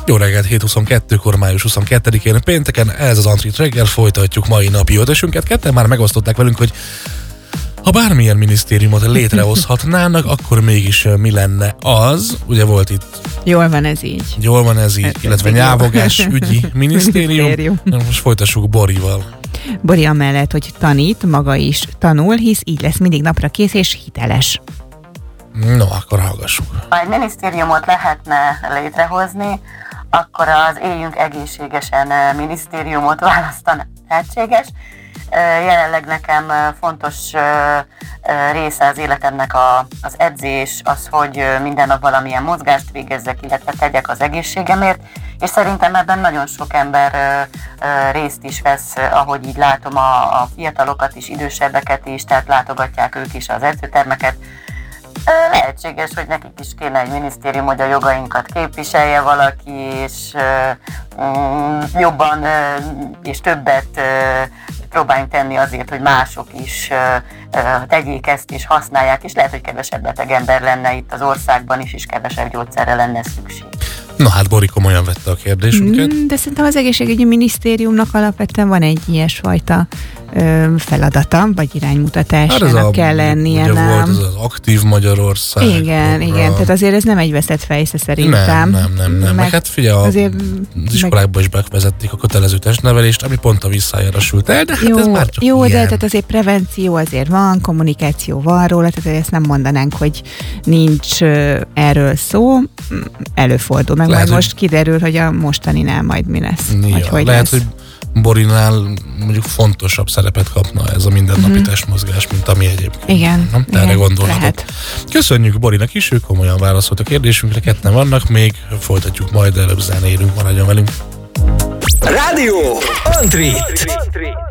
Jó reggelt, 7:22-kor, május 22-én pénteken, ez az Antrit reggel, folytatjuk mai napi ötösünket. Ketten már megosztották velünk, hogy ha bármilyen minisztériumot létrehozhatnának, akkor mégis mi lenne az? Ugye volt itt... Jól van ez így. Jól van ez így, illetve nyávogás ügyi minisztérium. Most folytassuk Borival. Bori amellett, hogy tanít, maga is tanul, hisz így lesz mindig napra kész és hiteles. No, akkor hallgassuk. Ha egy minisztériumot lehetne létrehozni, akkor az Éljünk egészségesen minisztériumot választana. Lehetséges. Jelenleg nekem fontos része az életemnek az edzés, az, hogy minden nap valamilyen mozgást végezzek, illetve tegyek az egészségemért, és szerintem ebben nagyon sok ember részt is vesz, ahogy így látom a fiatalokat is, idősebbeket is, tehát látogatják ők is az edzőtermeket. Lehetséges, hogy nekik is kéne egy minisztérium, hogy a jogainkat képviselje valaki, és jobban és többet próbáljunk tenni azért, hogy mások is tegyék ezt és használják, és lehet, hogy kevesebb beteg ember lenne itt az országban is, és kevesebb gyógyszerre lenne szükség. Na hát Bori komolyan vette a kérdésünket. De szerintem az egészségügyi minisztériumnak alapvetően van egy ilyesfajta feladata, vagy iránymutatásának kell lennie. Ugye volt ez az Aktív Magyarország. Igen, tehát azért ez nem egy veszett fejsze szerintem. Nem. Meg hát figyelj, az iskolákban is bevezették a kötelező testnevelést, ami pont a visszájárasült el, de hát ez már csak jó, ilyen. de tehát azért prevenció azért van, kommunikáció van róla, tehát ezt nem mondanánk, hogy nincs erről szó, előfordul. Meg lehet, majd most kiderül, hogy a mostaninál majd mi lesz. Ja, lehet, hogy Borinál mondjuk fontosabb szerepet kapna ez a mindennapi testmozgás, mint ami egyébként. Igen. Erre gondolhatok. Köszönjük Borinak is, ő komolyan válaszolt a kérdésünkre, ketten vannak, még folytatjuk majd, előbb zenélünk, maradjon velünk. Rádió Antrit!